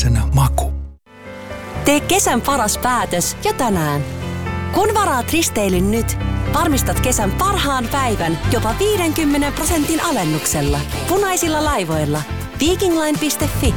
viimeisenä maku. Tee kesän paras päätös jo tänään. Kun varaat risteilyn nyt, varmistat kesän parhaan päivän jopa 50% alennuksella. Punaisilla laivoilla. Vikingline.fi